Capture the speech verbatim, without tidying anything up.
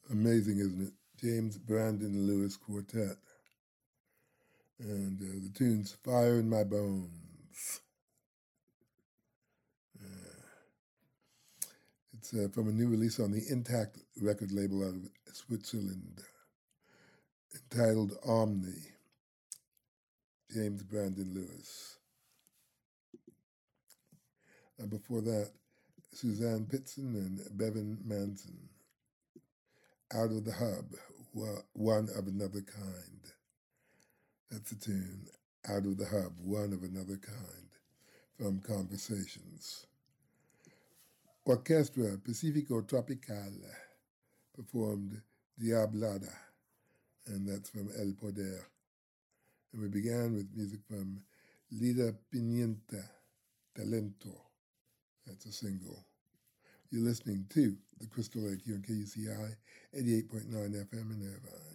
Amazing, isn't it? James Brandon Lewis Quartet. And uh, the tune's Fire in My Bones. Uh, it's uh, from a new release on the Intact record label out of Switzerland, entitled Omni. James Brandon Lewis. And before that, Suzanne Pitson and Bevan Manson. Out of the Hub, One of Another Kind. That's the tune, Out of the Hub, One of Another Kind, from Conversations. Orchestra Pacifico Tropical performed Diablada, and that's from El Poder. And we began with music from Lida Pimienta, Talento. That's a single. You're listening to The Crystal Lake here on K U C I, eighty-eight point nine F M in Irvine.